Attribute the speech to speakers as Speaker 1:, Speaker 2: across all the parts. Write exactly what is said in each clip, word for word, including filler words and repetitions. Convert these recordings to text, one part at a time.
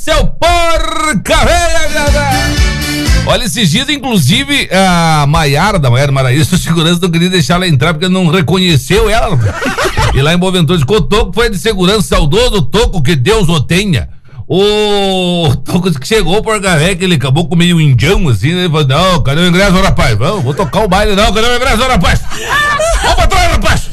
Speaker 1: seu porca velha, galera! Olha, esses dias, inclusive, a Maiara, da Maiara Maraíza, o segurança não queria deixar ela entrar porque não reconheceu ela. E lá em Boa Ventura, o Toco foi de segurança, saudoso Toco, que Deus o tenha. O Toco que chegou por Garé, que ele acabou com meio indião, assim, né? Ele falou, não, cadê o ingresso, rapaz? Vamos, vou tocar o baile, não, cadê o ingresso, rapaz? Vamos pra trás, rapaz!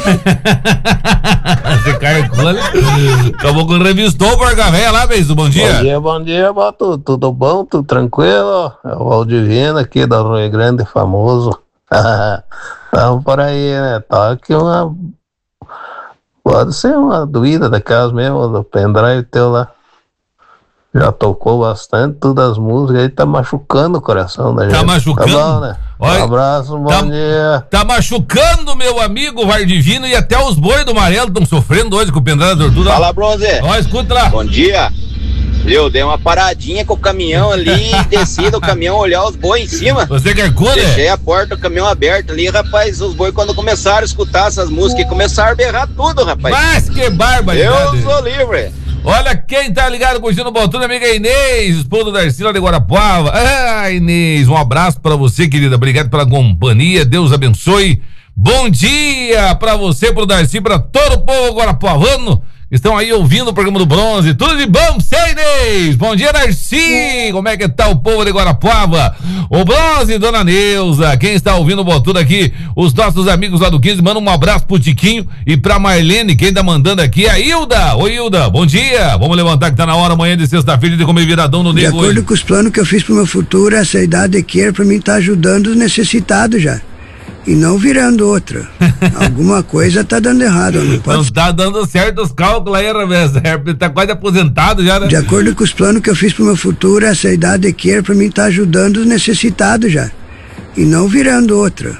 Speaker 1: Você carregou, né? Acabou com revistou por Garé lá, mesmo, bom dia.
Speaker 2: Bom dia, bom dia, bom, tudo, tudo bom, tudo tranquilo? É o Valdivino aqui da Rio Grande, famoso. Estamos por aí, né? Tá aqui uma... Pode ser uma doída daquelas mesmo, do pendrive teu lá. Já tocou bastante, todas as músicas aí, tá machucando o coração da gente.
Speaker 1: Tá machucando?
Speaker 2: Tá bom, né?
Speaker 1: Olha,
Speaker 2: um abraço, bom
Speaker 1: tá,
Speaker 2: dia.
Speaker 1: Tá machucando, meu amigo Vardivino, e até os bois do amarelo estão sofrendo hoje com o pendrive da tortura.
Speaker 3: Fala, Bronze.
Speaker 1: Ó, escuta lá.
Speaker 3: Bom dia. Eu dei uma paradinha com o caminhão ali, desci do caminhão, olhar os bois em cima.
Speaker 1: Você carregou, né?
Speaker 3: Deixei a porta do caminhão aberta ali, rapaz, os bois quando começaram a escutar essas músicas, começar a berrar tudo, rapaz.
Speaker 1: Mas que barbaridade.
Speaker 3: Eu sou livre.
Speaker 1: Olha quem tá ligado curtindo o Botão, amiga Inês, esposa da Darcila de Guarapuava. Ah, Inês, um abraço pra você, querida. Obrigado pela companhia, Deus abençoe. Bom dia pra você, pro Darcy, pra todo o povo guarapuavano. Estão aí ouvindo o programa do Bronze. Tudo de bom, sei, Inês? Bom dia, Darcy. Como é que tá o povo de Guarapuava? O Bronze, Dona Neuza. Quem está ouvindo o Botudo aqui? Os nossos amigos lá do quinze. Manda um abraço pro Tiquinho e pra Marlene. Quem tá mandando aqui é a Hilda. Oi, Hilda. Bom dia. Vamos levantar que tá na hora amanhã de sexta-feira de comer viradão no
Speaker 4: De
Speaker 1: nego
Speaker 4: acordo
Speaker 1: hoje.
Speaker 4: com os planos que eu fiz pro meu futuro, essa idade aqui era pra mim estar tá ajudando os necessitados já. E não virando outra. Alguma coisa tá dando errado. Não, pode...
Speaker 1: não tá dando certo os cálculos aí, Ravessa. Tá quase aposentado já, né?
Speaker 4: De acordo com os planos que eu fiz pro meu futuro, essa idade aqui era pra mim estar tá ajudando os necessitados já. E não virando outra.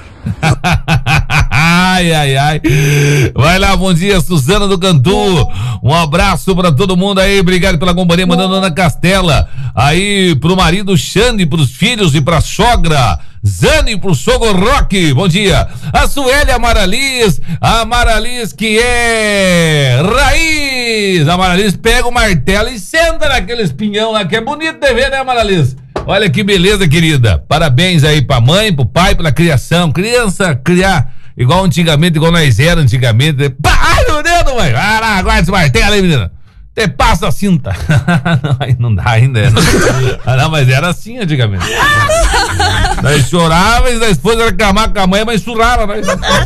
Speaker 1: Ai, ai, ai. Vai lá, bom dia, Suzana do Cantu. Um abraço pra todo mundo aí. Obrigado pela companhia. Mandando Ana Castela. Aí pro marido Xande, pros filhos e pra sogra Zane, pro sogro Roque. Bom dia. A Suélia Amaraliz. A Amaraliz que é raiz. A Amaraliz pega o martelo e senta naquele espinhão lá, que é bonito de ver, né, Amaraliz? Olha que beleza, querida. Parabéns aí pra mãe, pro pai, pela criação. Criança criar igual antigamente, igual nós era antigamente. Ai, meu dedo, mãe. Vai lá, guarda esse martelo aí, menina. Te passa a cinta. Não dá ainda. Não. Ah, não, mas era assim antigamente. Nós chorávamos e a esposa reclamava com a mãe, mas surrava. Nós.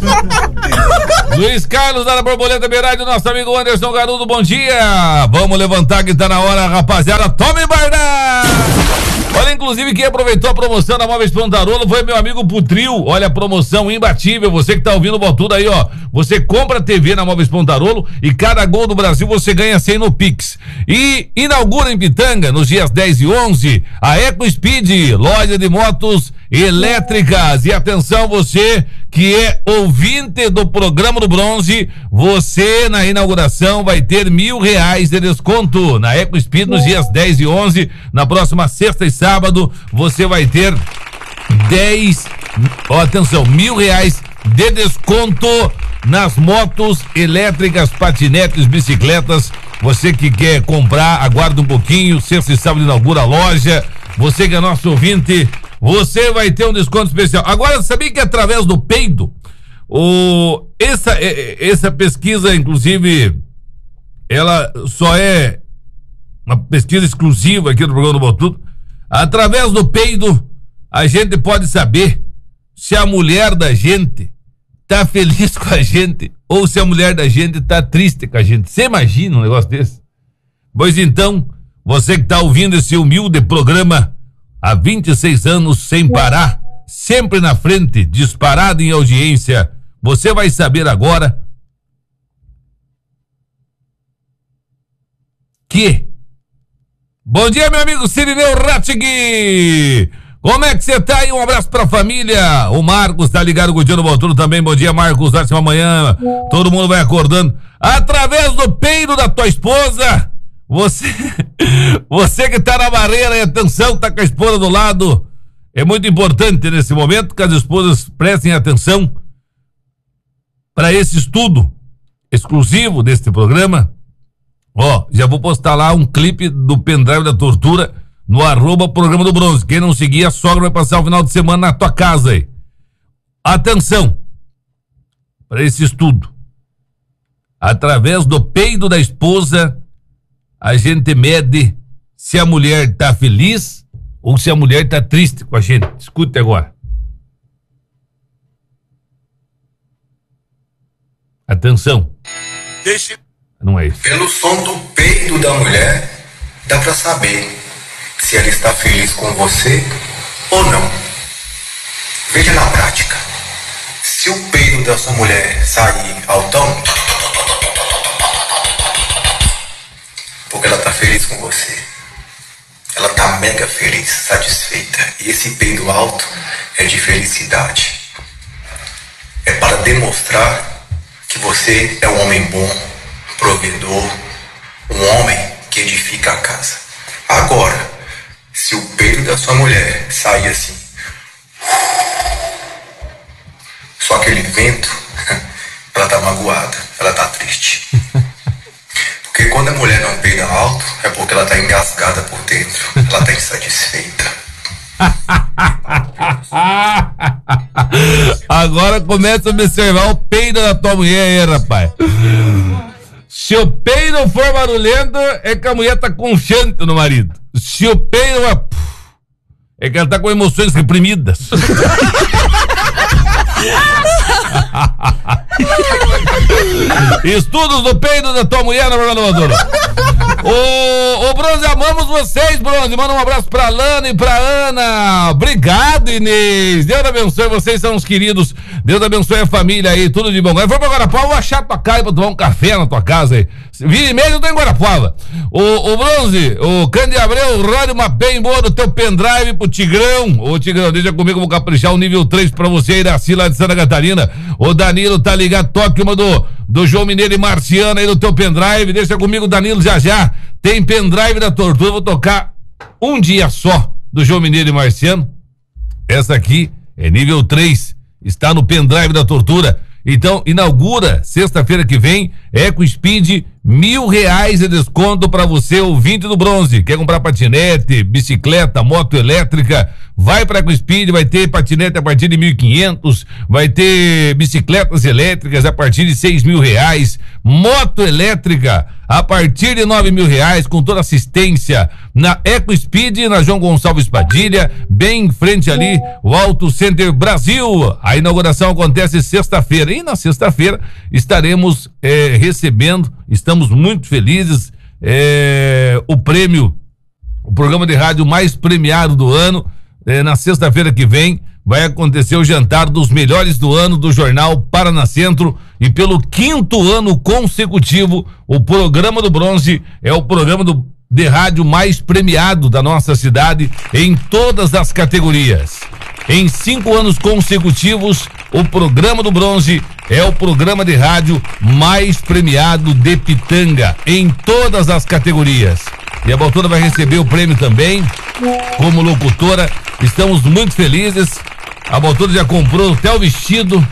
Speaker 1: Luiz Carlos, da Borboleta Beirade, nosso amigo Anderson Garudo, bom dia. Vamos levantar que tá na hora, rapaziada. Tome Bardá! Olha, inclusive, quem aproveitou a promoção da Móveis Pontarolo foi meu amigo Putril. Olha a promoção imbatível. Você que tá ouvindo o Botudo aí, ó. Você compra T V na Móveis Pontarolo e cada gol do Brasil você ganha cem no Pix. E inaugura em Pitanga, nos dias dez e onze, a Eco Speed, loja de motos elétricas. E atenção, você que é ouvinte do programa do Bronze, você na inauguração vai ter mil reais de desconto na Eco Speed nos dias dez e onze. Na próxima sexta e sábado você vai ter dez, ó, atenção, mil reais de desconto nas motos elétricas, patinetes, bicicletas. Você que quer comprar, aguarda um pouquinho, sexta e sábado inaugura a loja. Você que é nosso ouvinte, você vai ter um desconto especial. Agora, sabia que através do peido, o, essa, essa pesquisa, inclusive, ela só é uma pesquisa exclusiva aqui do programa do Botudo. Através do peido, a gente pode saber se a mulher da gente tá feliz com a gente ou se a mulher da gente tá triste com a gente. Você imagina um negócio desse? Pois então, você que tá ouvindo esse humilde programa há vinte e seis anos sem parar, sempre na frente, disparado em audiência, você vai saber agora que... Bom dia, meu amigo Cirineu Ratigui! Como é que você tá aí? Um abraço pra família. O Marcos tá ligado com o dia do Botudo também. Bom dia, Marcos. Ótima manhã. Todo mundo vai acordando. Através do peido da tua esposa, você, você que tá na barreira, e atenção, tá com a esposa do lado. É muito importante nesse momento que as esposas prestem atenção para esse estudo exclusivo deste programa. Ó, já vou postar lá um clipe do pendrive da tortura no arroba programa do Bronze. Quem não seguir, a sogra vai passar o final de semana na tua casa aí. Atenção para esse estudo. Através do peido da esposa, a gente mede se a mulher tá feliz ou se a mulher tá triste com a gente. Escute agora. Atenção.
Speaker 5: Deixe...
Speaker 1: Não é isso.
Speaker 6: Pelo som do peido da mulher, dá pra saber se ela está feliz com você ou não. Veja na prática. Se o peido da sua mulher sair altão, porque ela tá feliz com você. Ela tá mega feliz, satisfeita. E esse peido alto é de felicidade. É para demonstrar que você é um homem bom, provedor, um homem que edifica a casa. Agora, se o peido da sua mulher sair assim, só aquele vento, ela tá magoada, ela tá triste. Porque quando a mulher não peida alto, é porque ela tá engasgada por dentro, ela tá insatisfeita.
Speaker 1: Agora começa a observar o peido da tua mulher aí, rapaz. Se o peido for barulhento, é que a mulher tá confiante no marido. Se o peido é... é que ela tá com emoções reprimidas. Estudos do peido da tua mulher na Bronze. Ô, ô Bronze, amamos vocês, Bronze. Manda um abraço pra Lana e pra Ana. Obrigado, Inês. Deus abençoe, vocês são os queridos. Deus abençoe a família aí, tudo de bom. Agora foi pra Guarapuava, vou achar tua casa pra tomar um café na tua casa aí. Vira e meia eu tô em Guarapuava. O, o Bronze, o Cândido Abreu, roda uma bem boa do teu pendrive pro Tigrão. Ô Tigrão, deixa comigo, vou caprichar o nível três pra você, Iraci, lá de Santa Catarina. O Danilo tá ligado, toque uma do, do João Mineiro e Marciano aí no teu pendrive. Deixa comigo, Danilo, já já. Tem pendrive da tortura, vou tocar um dia só do João Mineiro e Marciano. Essa aqui é nível três, está no pendrive da tortura. Então, inaugura sexta-feira que vem, Eco Speed, mil reais de desconto para você, ouvinte do Bronze. Quer comprar patinete, bicicleta, moto elétrica? Vai para Eco Speed, vai ter patinete a partir de mil e quinhentos, vai ter bicicletas elétricas a partir de seis mil reais, moto elétrica a partir de nove mil reais, com toda assistência na Eco Speed, na João Gonçalves Padilha, bem em frente ali, o Auto Center Brasil. A inauguração acontece sexta-feira e na sexta-feira estaremos eh, recebendo, estamos muito felizes, eh, o prêmio, o programa de rádio mais premiado do ano. Eh, na sexta-feira que vem vai acontecer o jantar dos melhores do ano do jornal Paraná Centro, e pelo quinto ano consecutivo o programa do Bronze é o programa do, de rádio mais premiado da nossa cidade em todas as categorias. Em cinco anos consecutivos, o programa do Bronze é o programa de rádio mais premiado de Pitanga em todas as categorias. E a Baltoura vai receber o prêmio também como locutora. Estamos muito felizes. A Baltoura já comprou até o vestido.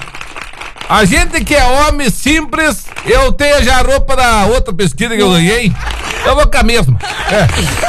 Speaker 1: A gente que é homem simples, eu tenho já a roupa da outra pesquisa que eu ganhei. Eu vou com a mesma. É.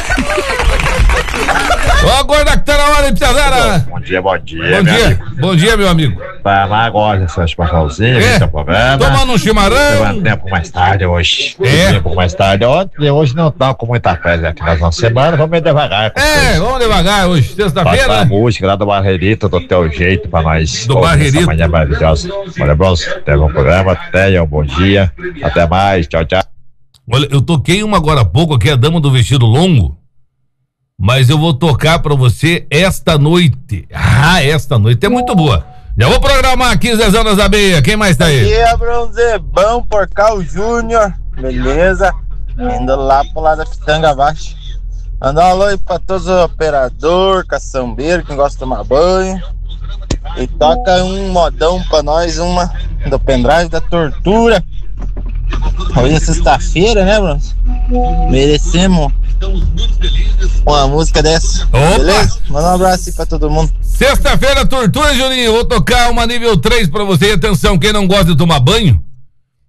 Speaker 1: Ó, agora que tá na hora de precisar.
Speaker 7: Bom dia, bom dia.
Speaker 1: Bom dia, amigo. Bom dia, meu amigo.
Speaker 7: Vai lá agora, essa chimarrãozinha,
Speaker 1: é.
Speaker 7: Esse é o programa.
Speaker 1: Tomando um chimarrão.
Speaker 7: Levantei um pouco mais tarde hoje.
Speaker 1: É.
Speaker 7: Um pouco mais tarde ontem. Hoje não estamos com muita fé aqui nas nossas semanas. Vamos meio devagar.
Speaker 1: É, vamos devagar hoje, sexta-feira.
Speaker 7: Passar a música lá do Barreirito, do teu jeito, pra nós.
Speaker 1: Do Barreirito.
Speaker 7: Manhã maravilhosa. Olha, Bronze, até um programa. Tenha um bom dia. Até mais. Tchau, tchau.
Speaker 1: Olha, eu toquei uma agora há pouco aqui, a Dama do Vestido Longo, mas eu vou tocar pra você esta noite. Ah, esta noite é muito boa. Já vou programar aqui, Zezão das Abelhas. Quem mais tá aí?
Speaker 8: Bom dia, Bronzebão, Porcal Júnior. Beleza? Indo lá pro lado da Pitanga abaixo. Mandar um alô aí pra todos os operadores, caçambeiro, quem gosta de tomar banho. E toca um modão pra nós, uma do pendrive da tortura. Hoje é sexta-feira, né, Bronze? Merecemos uma música dessa.
Speaker 1: Opa!
Speaker 8: Beleza? Manda um abraço aí pra todo mundo.
Speaker 1: Sexta-feira, tortura, Juninho. Vou tocar uma nível três pra você. E atenção, quem não gosta de tomar banho,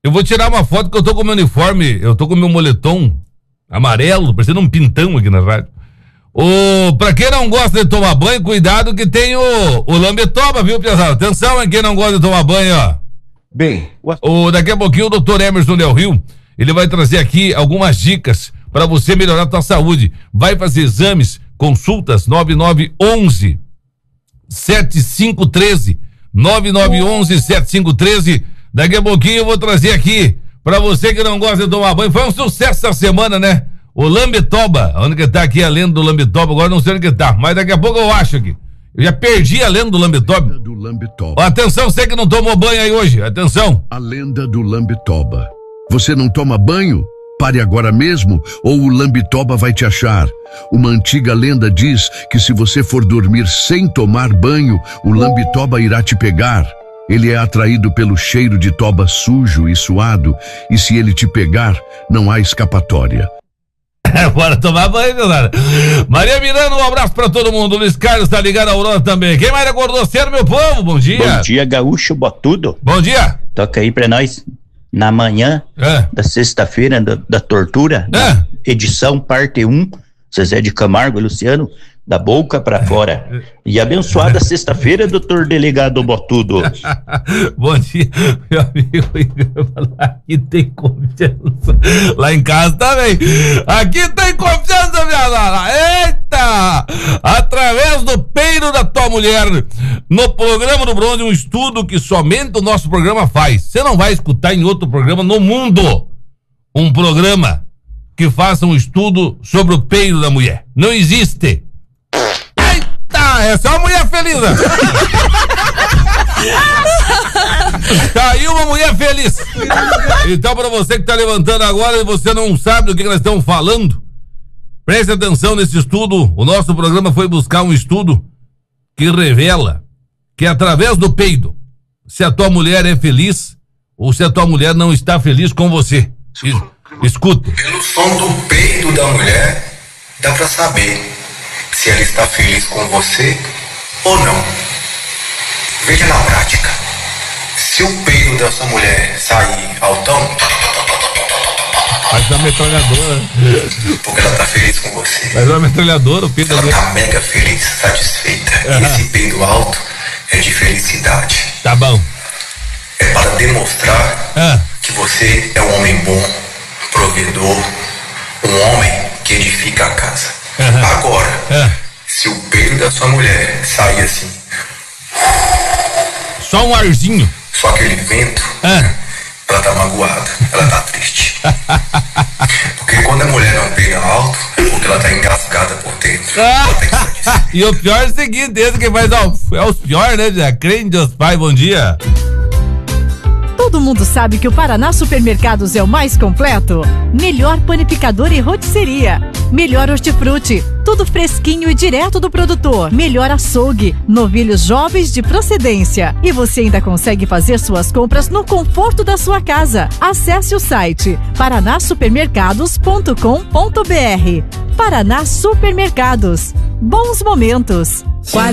Speaker 1: Eu vou tirar uma foto que eu tô com o meu uniforme, eu tô com o meu moletom amarelo, parecendo um pintão aqui na rádio. O, pra quem não gosta de tomar banho, cuidado que tem o, o lambetoba, viu, pessoal? Atenção, hein, quem não gosta de tomar banho, ó.
Speaker 5: Bem,
Speaker 1: o, daqui a pouquinho o doutor Emerson Del Rio, ele vai trazer aqui algumas dicas para você melhorar a tua saúde. Vai fazer exames, consultas, nove nove um um, sete cinco um três, nove nove um um, sete cinco um três. Daqui a pouquinho eu vou trazer aqui para você que não gosta de tomar banho. Foi um sucesso essa semana, né? O lambetoba, onde que tá aqui a lenda do lambetoba, agora não sei onde que tá, mas daqui a pouco eu acho aqui. Eu já perdi a lenda do lambetoba.
Speaker 9: Do lambetoba.
Speaker 1: Atenção, você que não tomou banho aí hoje, atenção.
Speaker 9: A lenda do lambetoba. Você não toma banho? Pare agora mesmo, ou o lambetoba vai te achar. Uma antiga lenda diz que se você for dormir sem tomar banho, o lambetoba irá te pegar. Ele é atraído pelo cheiro de toba sujo e suado, e se ele te pegar, não há escapatória.
Speaker 1: Bora tomar banho, galera. Maria Miranda, um abraço pra todo mundo. Luiz Carlos tá ligado, a Aurora também. Quem mais acordou cedo, meu povo? Bom dia.
Speaker 10: Bom dia, Gaúcho Botudo.
Speaker 1: Bom dia.
Speaker 10: Toca aí pra nós. Na manhã é. da sexta-feira da, da tortura, é. da edição parte um, Zezé de Camargo e Luciano, da boca pra fora. E abençoada sexta-feira, doutor delegado Botudo.
Speaker 1: Bom dia, meu amigo. Aqui tem confiança. Lá em casa também. Aqui tem confiança, minha dona. Eita! Através do peido da tua mulher. No programa do Bronze, um estudo que somente o nosso programa faz. Você não vai escutar em outro programa no mundo um programa que faça um estudo sobre o peido da mulher. Não existe. É só uma mulher feliz, né? Tá aí uma mulher feliz. Então, pra você que tá levantando agora e você não sabe do que nós estamos falando, preste atenção nesse estudo. O nosso programa foi buscar um estudo que revela que através do peido, se a tua mulher é feliz ou se a tua mulher não está feliz com você. Escuta.
Speaker 6: Pelo som do peido da mulher, dá pra saber se ela está feliz com você ou não. Veja na prática. Se o peido dessa mulher sair altão,
Speaker 1: faz uma metralhadora.
Speaker 6: Porque ela está feliz com você.
Speaker 1: Faz uma metralhadora, o peido
Speaker 6: ela
Speaker 1: dela.
Speaker 6: está mega feliz, satisfeita. Uhum. E esse peido alto é de felicidade.
Speaker 1: Tá bom.
Speaker 6: É para demonstrar uhum. que você é um homem bom, provedor, um homem que edifica a casa. Uhum. Agora, uhum. se o peido da sua mulher sair assim,
Speaker 1: só um arzinho,
Speaker 6: só aquele vento, uhum. ela tá magoada, ela tá triste. Porque quando a mulher não peida alto, é porque ela tá engasgada por dentro. Ela tem que
Speaker 1: e o pior é o seguinte, esse que faz ó, é os piores, né? Já crê em Deus Pai, bom dia.
Speaker 11: Todo mundo sabe que o Paraná Supermercados é o mais completo. Melhor panificador e rotisseria. Melhor hortifruti. Tudo fresquinho e direto do produtor. Melhor açougue. Novilhos jovens de procedência. E você ainda consegue fazer suas compras no conforto da sua casa. Acesse o site paraná supermercados ponto com ponto br. Paraná Supermercados. Bons momentos.